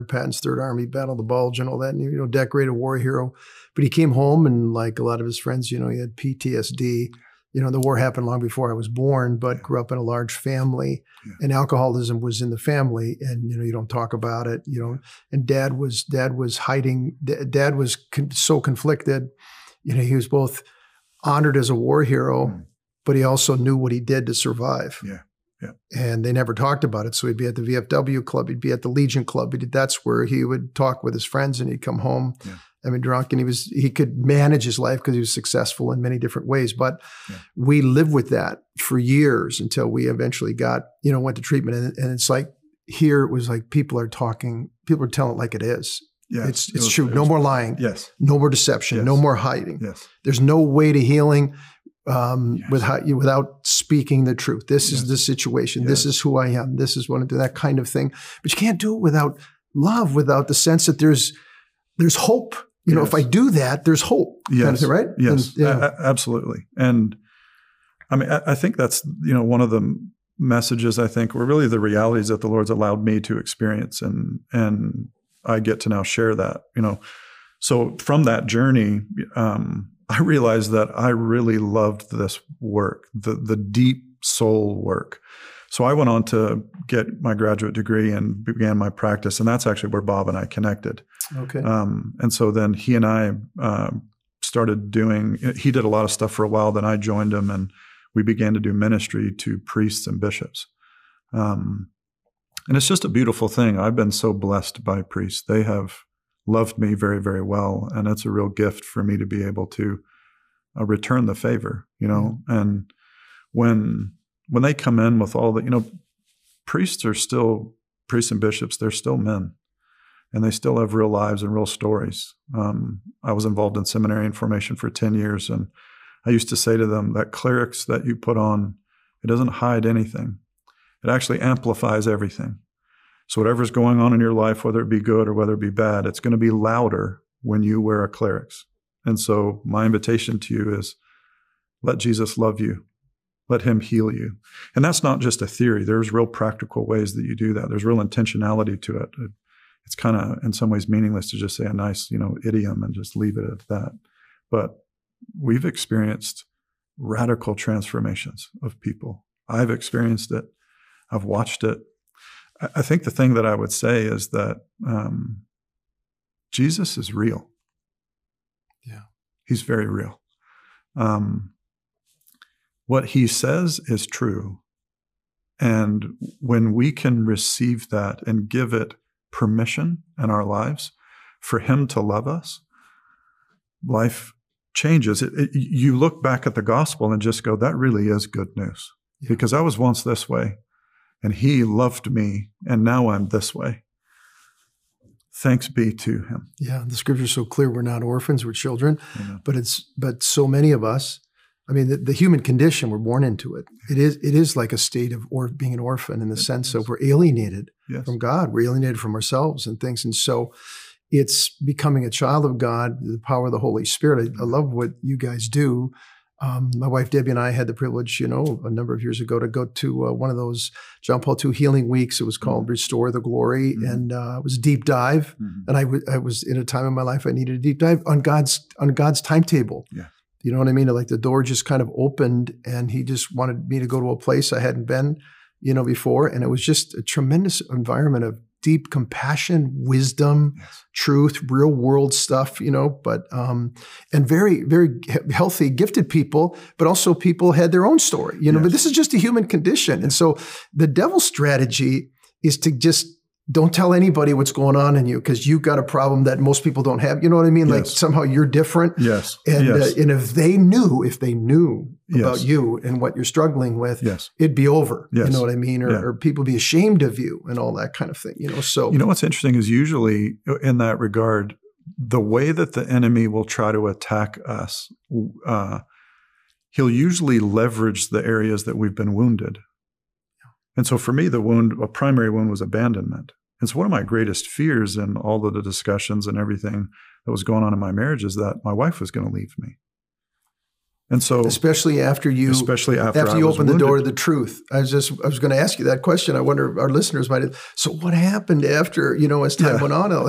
Patton's Third Army, Battle of the Bulge and all that, and, decorated war hero. But he came home and like a lot of his friends, he had PTSD. The war happened long before I was born, but grew up in a large family, and alcoholism was in the family, and, you don't talk about it, and dad was hiding. Dad was so conflicted. He was both honored as a war hero, but he also knew what he did to survive. Yeah. And they never talked about it. So he'd be at the VFW club, he'd be at the Legion club. That's where he would talk with his friends, and he'd come home, drunk, and he could manage his life because he was successful in many different ways. But we lived with that for years until we eventually went to treatment. And it's like, here it was like people are telling it like it is. Yes, it's true. No more lying. Yes. No more deception. Yes. No more hiding. Yes. There's no way to healing without speaking the truth. This is the situation. This is who I am. This is what I do, that kind of thing. But you can't do it without love, without the sense that there's hope. If I do that, there's hope. Yes. Kind of thing, right? Yes, And, absolutely. And I think that's, one of the messages, I think, were really the realities that the Lord's allowed me to experience. And I get to now share that, So from that journey, I realized that I really loved this work, the deep soul work. So I went on to get my graduate degree and began my practice. And that's actually where Bob and I connected. Okay. And so then he and I started he did a lot of stuff for a while. Then I joined him, and we began to do ministry to priests and bishops. And it's just a beautiful thing. I've been so blessed by priests. They have loved me very, very well. And it's a real gift for me to be able to return the favor, And when they come in with all the, priests and bishops, they're still men. And they still have real lives and real stories. I was involved in seminary and formation for 10 years. And I used to say to them that clerics that you put on, it doesn't hide anything. It actually amplifies everything. So whatever's going on in your life, whether it be good or whether it be bad, it's going to be louder when you wear a cleric's. And so my invitation to you is, let Jesus love you. Let him heal you. And that's not just a theory. There's real practical ways that you do that. There's real intentionality to it. It's kind of, in some ways, meaningless to just say a nice, idiom and just leave it at that. But we've experienced radical transformations of people. I've experienced it. I've watched it. I think the thing that I would say is that Jesus is real. Yeah. He's very real. What he says is true. And when we can receive that and give it permission in our lives for him to love us, life changes. You look back at the gospel and just go, that really is good news. Yeah. Because I was once this way, and he loved me, and now I'm this way. Thanks be to him. Yeah, the scripture's so clear. We're not orphans, we're children. Amen. But so many of us, the human condition, we're born into it. It is like a state of being an orphan in the sense of we're alienated from God. We're alienated from ourselves and things. And so it's becoming a child of God, the power of the Holy Spirit. I love what you guys do. My wife, Debbie, and I had the privilege, a number of years ago to go to one of those John Paul II healing weeks. It was called Restore the Glory. Mm-hmm. And it was a deep dive. Mm-hmm. And I was in a time in my life I needed a deep dive on God's timetable. Yeah. You know what I mean? Like the door just kind of opened, and he just wanted me to go to a place I hadn't been, before. And it was just a tremendous environment of deep compassion, wisdom, truth, real world stuff, but, and very, very healthy, gifted people, but also people had their own story, but this is just a human condition. And so the devil's strategy is to just don't tell anybody what's going on in you because you've got a problem that most people don't have. You know what I mean? Like somehow you're different. Yes. And if they knew about you and what you're struggling with, it'd be over. Yes. You know what I mean? Or people be ashamed of you and all that kind of thing. So what's interesting is usually in that regard, the way that the enemy will try to attack us, he'll usually leverage the areas that we've been wounded. And so for me, a primary wound was abandonment. It's one of my greatest fears in all of the discussions and everything that was going on in my marriage is that my wife was going to leave me. And so, especially after you open the door to the truth. I was going to ask you that question. I wonder, our listeners might have, so what happened after, as time went on?